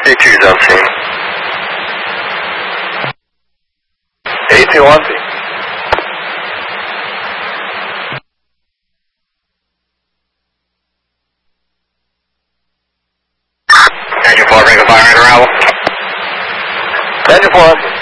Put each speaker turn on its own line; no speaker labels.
C2's on scene. A2 on scene. Engine 4, bring the fire in arrival. Engine 4 on scene.